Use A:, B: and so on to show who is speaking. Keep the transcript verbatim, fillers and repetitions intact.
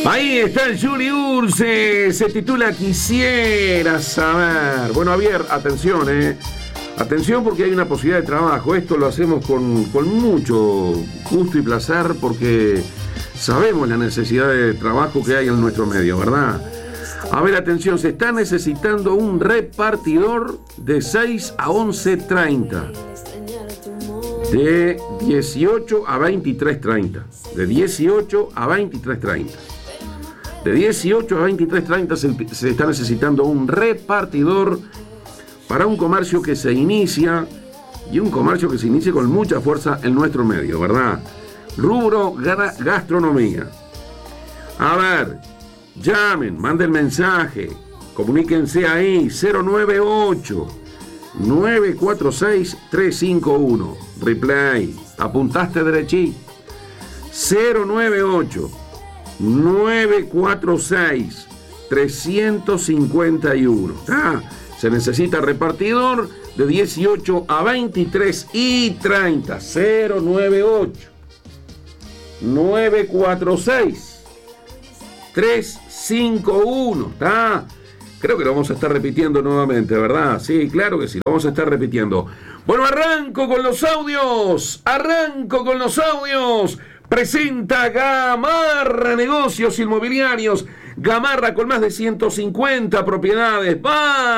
A: Ahí está el Juli Urce, se titula Quisiera saber. Bueno, Javier, atención, eh. Atención porque hay una posibilidad de trabajo. Esto lo hacemos con, con mucho gusto y placer porque sabemos la necesidad de trabajo que hay en nuestro medio, ¿verdad? A ver, atención, se está necesitando un repartidor de seis a once treinta. De dieciocho a veintitrés treinta. De dieciocho a veintitrés treinta. De dieciocho a veintitrés treinta se, se está necesitando un repartidor para un comercio que se inicia, y un comercio que se inicia con mucha fuerza en nuestro medio, ¿verdad? Rubro gra- gastronomía. A ver, llamen, manden mensaje, comuníquense ahí, cero nueve ocho, nueve cuatro seis, tres cinco uno. Replay, apuntaste derechí. cero nueve ocho, nueve cuatro seis, tres cinco uno. Ah, se necesita repartidor de dieciocho a veintitrés y treinta. cero nueve ocho, nueve cuatro seis, tres cinco uno. ¿Está? Creo que lo vamos a estar repitiendo nuevamente, ¿verdad? Sí, claro que sí, lo vamos a estar repitiendo. Bueno, arranco con los audios. Arranco con los audios. Presenta Gamarra Negocios Inmobiliarios. Gamarra con más de ciento cincuenta propiedades. ¡Va!